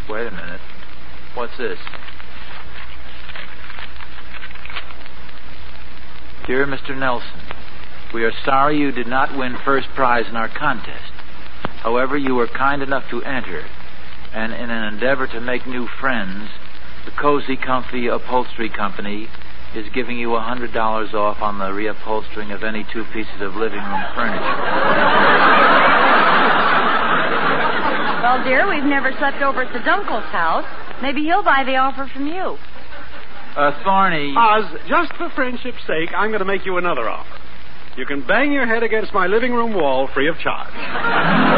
Wait a minute. What's this? Dear Mr. Nelson, we are sorry you did not win first prize in our contest. However, you were kind enough to enter, and in an endeavor to make new friends, the Cozy Comfy Upholstery Company is giving you $100 off on the reupholstering of any 2 pieces of living room furniture. Well, dear, we've never slept over at the Dunkel's house. Maybe he'll buy the offer from you. Thorny... Oz, just for friendship's sake, I'm going to make you another offer. You can bang your head against my living room wall free of charge.